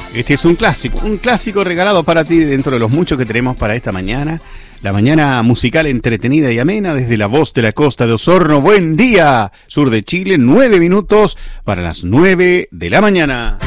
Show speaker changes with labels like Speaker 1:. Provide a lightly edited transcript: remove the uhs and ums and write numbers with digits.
Speaker 1: Este es un clásico regalado para ti dentro de los muchos que tenemos para esta mañana. La mañana musical entretenida y amena desde la voz de la costa de Osorno. Buen día, sur de Chile, 9 minutos para las 9 de la mañana.